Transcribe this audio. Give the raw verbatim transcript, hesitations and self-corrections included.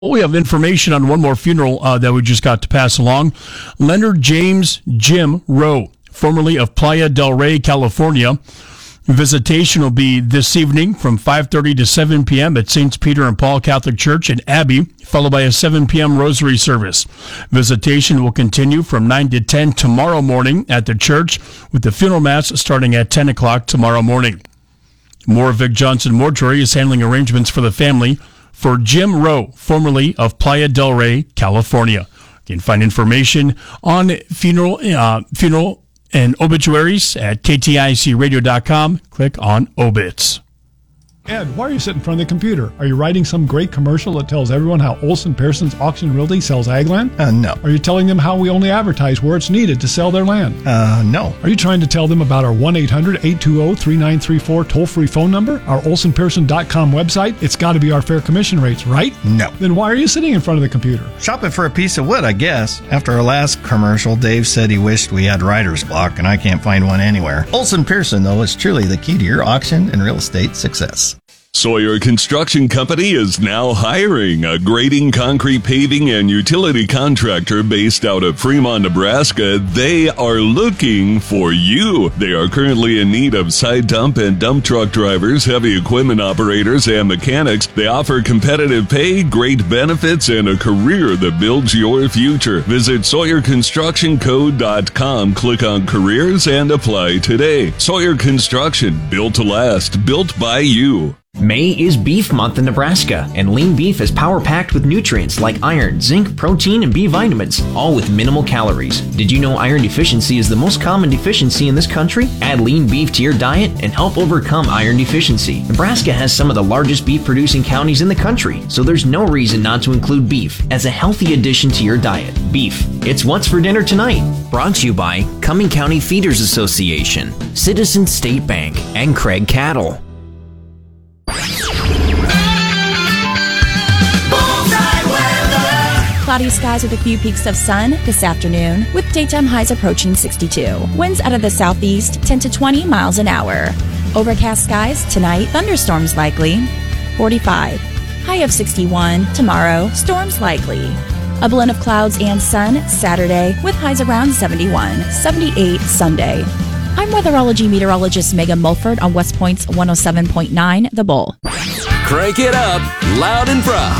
We have information on one more funeral uh, that we just got to pass along. Leonard James Jim Rowe, formerly of Playa del Rey, California. Visitation will be this evening from five thirty to seven p.m. at Saints Peter and Paul Catholic Church in Abbey, followed by a seven p.m. rosary service. Visitation will continue from nine to ten tomorrow morning at the church, with the funeral mass starting at ten o'clock tomorrow morning. Moore Vic Johnson Mortuary is handling arrangements for the family for Jim Rowe, formerly of Playa del Rey, California. You can find information on funeral uh, funeral and obituaries at K T I C radio dot com. Click on obits. Ed, why are you sitting in front of the computer? Are you writing some great commercial that tells everyone how Olson Pearson's Auction Realty sells ag land? Uh, no. Are you telling them how we only advertise where it's needed to sell their land? Uh, no. Are you trying to tell them about our one eight hundred eight two zero three nine three four toll-free phone number? Our Olson Pearson dot com website? It's got to be our fair commission rates, right? No. Then why are you sitting in front of the computer? Shopping for a piece of wood, I guess. After our last commercial, Dave said he wished we had writer's block, and I can't find one anywhere. Olson Pearson, though, is truly the key to your auction and real estate success. Sawyer Construction Company is now hiring a grading, concrete, paving, and utility contractor based out of Fremont, Nebraska. They are looking for you. They are currently in need of side dump and dump truck drivers, heavy equipment operators, and mechanics. They offer competitive pay, great benefits, and a career that builds your future. Visit Sawyer Construction Co dot com, click on careers, and apply today. Sawyer Construction, built to last, built by you. May is Beef Month in Nebraska, and lean beef is power-packed with nutrients like iron, zinc, protein, and B vitamins, all with minimal calories. Did you know iron deficiency is the most common deficiency in this country? Add lean beef to your diet and help overcome iron deficiency. Nebraska has some of the largest beef-producing counties in the country, so there's no reason not to include beef as a healthy addition to your diet. Beef, it's what's for dinner tonight. Brought to you by Cumming County Feeders Association, Citizens State Bank, and Craig Cattle. Cloudy skies with a few peaks of sun this afternoon, with daytime highs approaching sixty-two. Winds out of the southeast, ten to twenty miles an hour. Overcast skies tonight, thunderstorms likely. forty-five. High of sixty-one. Tomorrow, storms likely. A blend of clouds and sun Saturday, with highs around seventy-one. seventy-eight Sunday. I'm weatherology meteorologist Megan Mulford on West Point's one oh seven point nine The Bull. Crank it up, loud and proud.